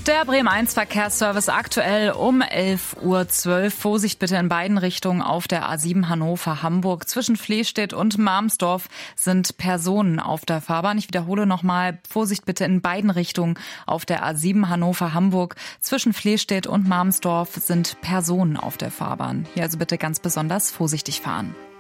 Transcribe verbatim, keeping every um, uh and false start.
Der Bremen eins Verkehrsservice aktuell um elf Uhr zwölf. Vorsicht bitte in beiden Richtungen auf der A sieben Hannover-Hamburg. Zwischen Flehstedt und Marmsdorf sind Personen auf der Fahrbahn. Ich wiederhole nochmal, Vorsicht bitte in beiden Richtungen auf der A sieben Hannover-Hamburg. Zwischen Flehstedt und Marmsdorf sind Personen auf der Fahrbahn. Hier also bitte ganz besonders vorsichtig fahren.